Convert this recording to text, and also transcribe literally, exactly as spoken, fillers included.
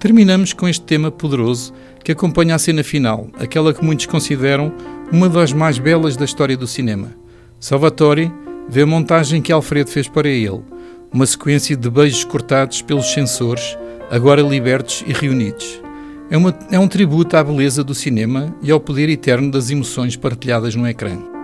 Terminamos com este tema poderoso que acompanha a cena final, aquela que muitos consideram uma das mais belas da história do cinema. Salvatore vê a montagem que Alfredo fez para ele, uma sequência de beijos cortados pelos censores, agora libertos e reunidos. É, uma, é um tributo à beleza do cinema e ao poder eterno das emoções partilhadas no ecrã.